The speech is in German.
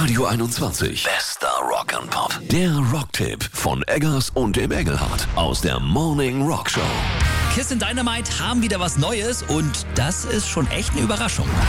Radio 21. Bester Rock and Pop. Der Rocktipp von Eggers und dem Engelhardt aus der Morning Rock Show. Kiss in Dynamite haben wieder was Neues und das ist schon echt eine Überraschung.